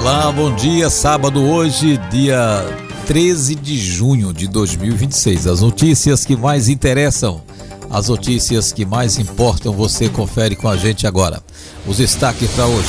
Olá, bom dia, sábado hoje, dia 13 de junho de 2026. As notícias que mais interessam, as notícias que mais importam, você confere com a gente agora. Os destaques para hoje.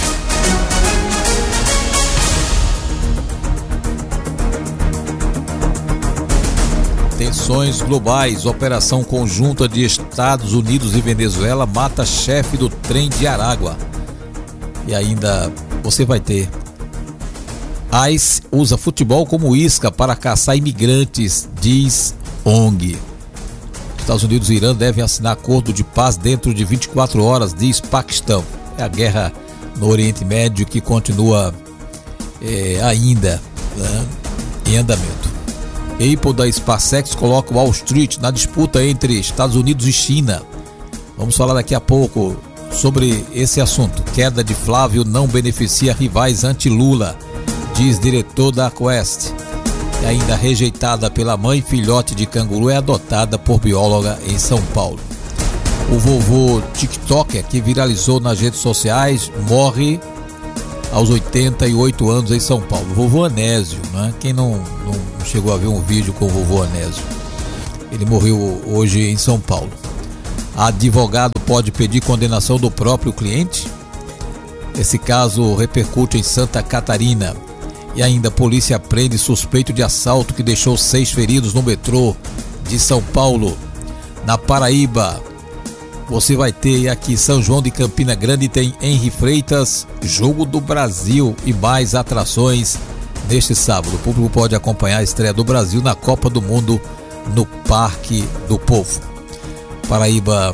Tensões globais, operação conjunta de Estados Unidos e Venezuela mata chefe do trem de Aragua. E ainda você vai ter: ICE usa futebol como isca para caçar imigrantes, diz ONG. Estados Unidos e Irã devem assinar acordo de paz dentro de 24 horas, diz Paquistão. É a guerra no Oriente Médio que continua ainda em andamento. Apple da SpaceX coloca Wall Street na disputa entre Estados Unidos e China. Vamos falar daqui a pouco sobre esse assunto. Queda de Flávio não beneficia rivais anti-Lula, diz diretor da Quest. E ainda rejeitada pela mãe, filhote de canguru é adotada por bióloga em São Paulo. O vovô TikToker, que viralizou nas redes sociais, morre aos 88 anos em São Paulo. Vovô Anésio, né? Quem não chegou a ver um vídeo com o vovô Anésio? Ele morreu hoje em São Paulo. Advogado pode pedir condenação do próprio cliente? Esse caso repercute em Santa Catarina. E ainda, polícia prende suspeito de assalto que deixou 6 feridos no metrô de São Paulo. Na Paraíba, você vai ter aqui São João de Campina Grande, tem Henri Freitas, Jogo do Brasil e mais atrações neste sábado. O público pode acompanhar a estreia do Brasil na Copa do Mundo no Parque do Povo. Paraíba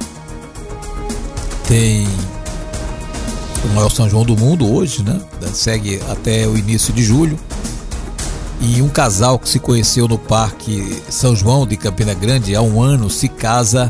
tem o maior São João do mundo hoje, né? Segue até o início de julho. E um casal que se conheceu no Parque São João de Campina Grande há um ano se casa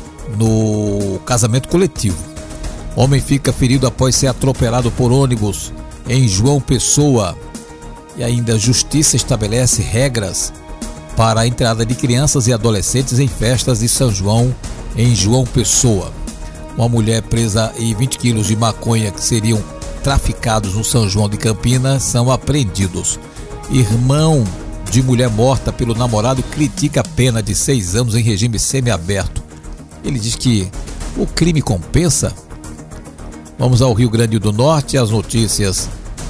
no casamento coletivo. Homem fica ferido após ser atropelado por ônibus em João Pessoa. E ainda a justiça estabelece regras para a entrada de crianças e adolescentes em festas de São João em João Pessoa. Uma mulher presa e 20 quilos de maconha que seriam traficados no São João de Campinas são apreendidos. Irmão de mulher morta pelo namorado critica a pena de 6 anos em regime semiaberto. Ele diz que o crime compensa. Vamos ao Rio Grande do Norte, as notícias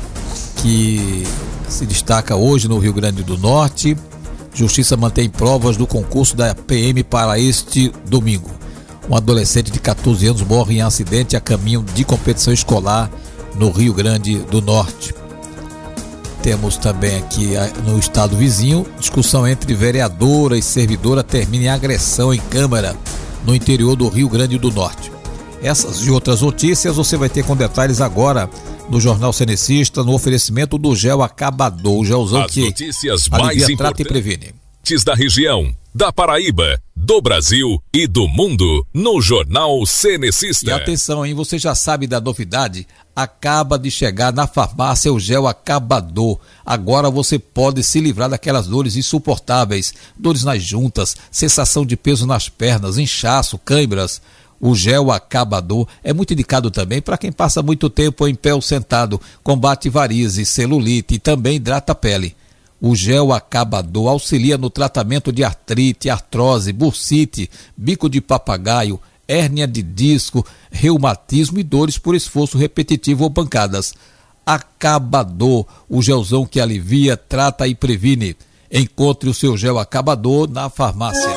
que se destaca hoje no Rio Grande do Norte. Justiça mantém provas do concurso da PM para este domingo. Um adolescente de 14 anos morre em acidente a caminho de competição escolar no Rio Grande do Norte. Temos também aqui no estado vizinho, discussão entre vereadora e servidora termina em agressão em Câmara no interior do Rio Grande do Norte. Essas e outras notícias você vai ter com detalhes agora no Jornal Cenecista, no oferecimento do Gel Acabador, o gelzão as que notícias mais alivia, trata e previne. Da região, da Paraíba, do Brasil e do mundo, no Jornal Cenecista. E atenção, hein? Você já sabe da novidade? Acaba de chegar na farmácia o Gel Acabador. Agora você pode se livrar daquelas dores insuportáveis, dores nas juntas, sensação de peso nas pernas, inchaço, câimbras. O Gel Acabador é muito indicado também para quem passa muito tempo em pé ou sentado, combate varizes, celulite e também hidrata a pele. O Gel Acabador auxilia no tratamento de artrite, artrose, bursite, bico de papagaio, hérnia de disco, reumatismo e dores por esforço repetitivo ou pancadas. Acabador, o gelzão que alivia, trata e previne. Encontre o seu Gel Acabador na farmácia.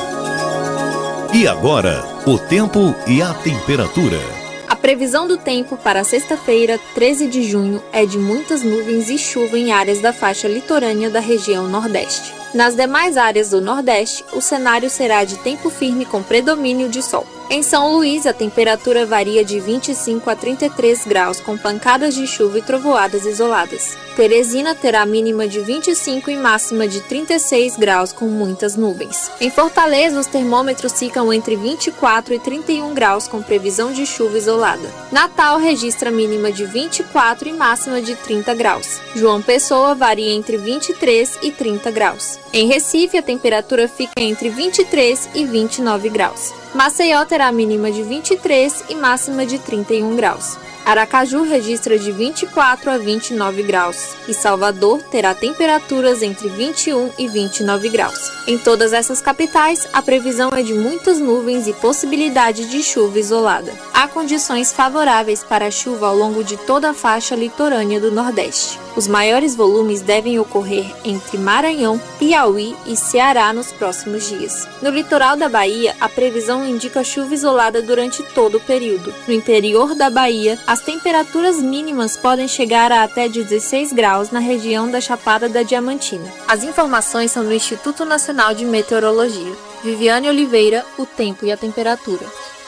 E agora, o tempo e a temperatura. A previsão do tempo para sexta-feira, 13 de junho, é de muitas nuvens e chuva em áreas da faixa litorânea da região Nordeste. Nas demais áreas do Nordeste, o cenário será de tempo firme com predomínio de sol. Em São Luís, a temperatura varia de 25 a 33 graus, com pancadas de chuva e trovoadas isoladas. Teresina terá mínima de 25 e máxima de 36 graus, com muitas nuvens. Em Fortaleza, os termômetros ficam entre 24 e 31 graus, com previsão de chuva isolada. Natal registra mínima de 24 e máxima de 30 graus. João Pessoa varia entre 23 e 30 graus. Em Recife, a temperatura fica entre 23 e 29 graus. Maceió terá mínima de 23 e máxima de 31 graus. Aracaju registra de 24 a 29 graus e Salvador terá temperaturas entre 21 e 29 graus. Em todas essas capitais, a previsão é de muitas nuvens e possibilidade de chuva isolada. Há condições favoráveis para a chuva ao longo de toda a faixa litorânea do Nordeste. Os maiores volumes devem ocorrer entre Maranhão, Piauí e Ceará nos próximos dias. No litoral da Bahia, a previsão indica chuva isolada durante todo o período. No interior da Bahia, as temperaturas mínimas podem chegar a até 16 graus na região da Chapada da Diamantina. As informações são do Instituto Nacional de Meteorologia. Viviane Oliveira, o tempo e a temperatura.